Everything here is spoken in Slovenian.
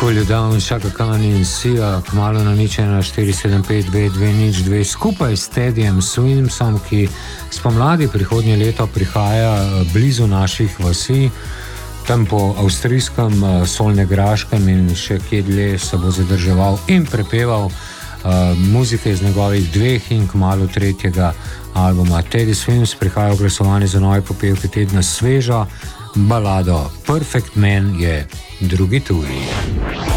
Poljudan, Chaka Khan in Sia, kmalu na nič 1-475-220 skupaj s Teddyjem Swimsom, ki spomladi prihodnje leto prihaja blizu naših vasi, tam po avstrijskem Solnegraškem in še kje dlje se bo zadrževal in prepeval muzike iz njegovih 2 in kmalu 3. albuma. Teddy Swims prihaja v glasovanje za nove popevke tedna sveža balado Perfect Man je drugi turi.